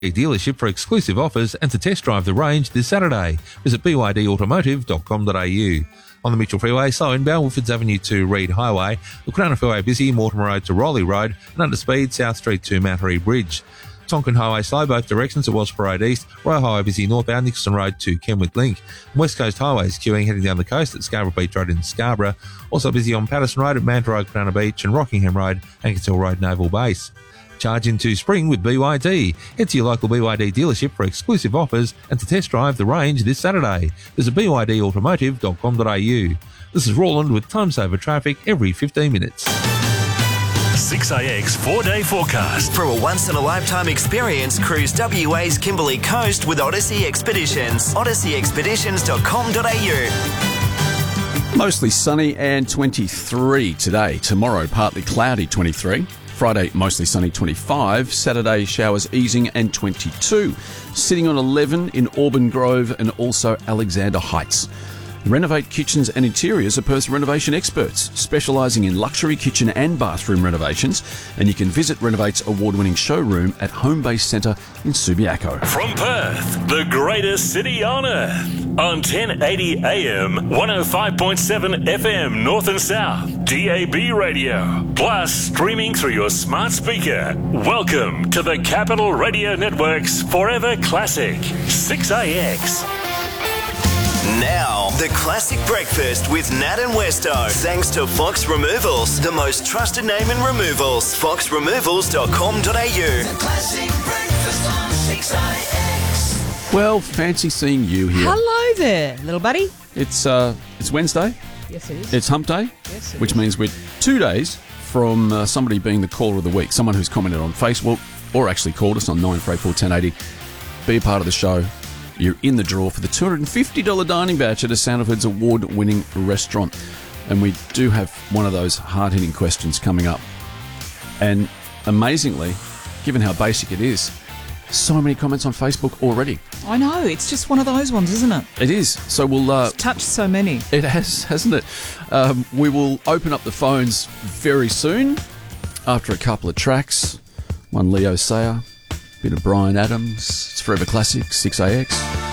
dealership for exclusive offers and to test drive the range this Saturday. Visit bydautomotive.com.au. On the Mitchell Freeway, slow inbound, Woodfords Avenue to Reed Highway, the Cronulla Freeway busy, Mortimer Road to Rowley Road, and under speed, South Street to Mattery Bridge. Tonkin Highway slow both directions at Wellsborough Road East, Royal Highway busy northbound, Nicholson Road to Kenwood Link. West Coast Highways queuing heading down the coast at Scarborough Beach Road in Scarborough, also busy on Patterson Road at Manta Road, Cronulla Beach, and Rockingham Road, Anchorage Hill Road, Naval Base. Charge into spring with BYD. Head to your local BYD dealership for exclusive offers and to test drive the range this Saturday. Visit bydautomotive.com.au. This is Roland with Time Saver Traffic every 15 minutes. 6AX 4-day forecast. For a once-in-a-lifetime experience, cruise WA's Kimberley Coast with Odyssey Expeditions. odysseyexpeditions.com.au. Mostly sunny and 23 today. Tomorrow, partly cloudy, 23. Friday, mostly sunny, 25. Saturday, showers easing and 22. Sitting on 11 in Auburn Grove and also Alexander Heights. Renovate Kitchens and Interiors are Perth's renovation experts, specialising in luxury kitchen and bathroom renovations, and you can visit Renovate's award-winning showroom at Homebase Centre in Subiaco. From Perth, the greatest city on earth, on 1080 AM, 105.7 FM North and South, DAB radio, plus streaming through your smart speaker. Welcome to the Capital Radio Network's Forever Classic, 6AX. Now, the classic breakfast with Nat and Westo. Thanks to Fox Removals, the most trusted name in removals. foxremovals.com.au. The classic breakfast on 6AX. Well, fancy seeing you here. Hello there, little buddy. It's Wednesday. Yes, it is. It's hump day, Yes, it which is. means we're 2 days from somebody being the caller of the week, someone who's commented on Facebook or actually called us on 9484 1080. Be a part of the show. You're in the draw for the $250 dining voucher to Sandifords award-winning restaurant. And we do have one of those hard-hitting questions coming up. And amazingly, given how basic it is, so many comments on Facebook already. I know, it's just one of those ones, isn't it? It is. So we'll... It's touched so many. It has, hasn't it? We will open up the phones very soon after a couple of tracks. One Leo Sayer, bit of Bryan Adams. It's Forever Classic, 6AX.